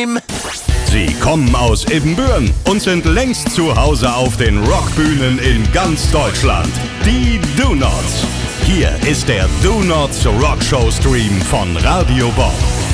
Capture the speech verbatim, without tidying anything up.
Stream. Sie kommen aus Ibbenbüren und sind längst zu Hause auf den Rockbühnen in ganz Deutschland. Die Do-Nots. Hier ist der Do-Nots Rockshow Stream von Radio Bob.